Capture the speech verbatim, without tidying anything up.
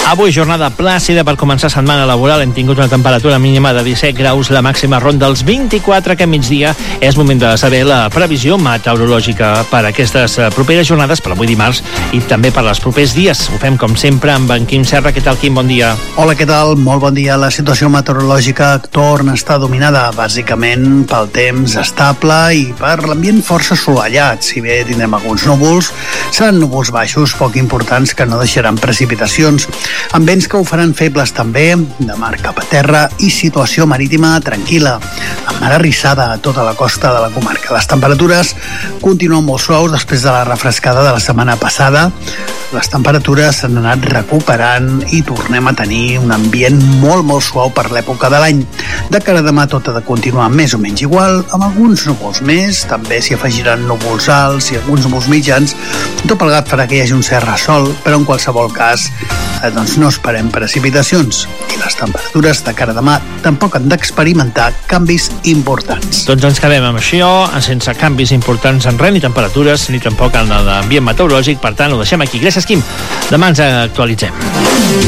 Avui jornada plàcida per començar setmana laboral. Hem tingut una temperatura mínima de disset graus, la màxima ronda els vint-i-quatre. Aquest migdia és moment de saber la previsió meteorològica per aquestes properes jornades, per avui dimarts i també per els propers dies. Ho fem com sempre amb en Quim Serra. Què tal, Quim? Bon dia. Hola, què tal? Molt bon dia. La situació meteorològica torna a estar dominada bàsicament pel temps estable i per l'ambient força assolellat. Si bé tindrem alguns núvols, seran núvols baixos poc importants que no deixaran precipitacions, amb vents que ho faran febles també, de mar cap a terra i situació marítima tranquil·la, amb mar arrissada a tota la costa de la comarca. Les temperatures continuen molt suaus després de la refrescada de la setmana passada. Les temperatures s'han anat recuperant i tornem a tenir un ambient molt, molt suau per l'època de l'any. De cara a demà tot ha de continuar més o menys igual, amb alguns núvols més, també s'hi afegiran núvols alts i alguns núvols mitjans. Tot plegat farà que hi hagi un cert ressol, però en qualsevol cas eh, doncs no esperem precipitacions. I les temperatures de cara a demà tampoc han d'experimentar canvis importants. Doncs ens quedem amb això, sense canvis importants en res, ni temperatures, ni tampoc en l'ambient meteorològic. Per tant, ho deixem aquí. Gràcies, Quim. Demà ens actualitzem.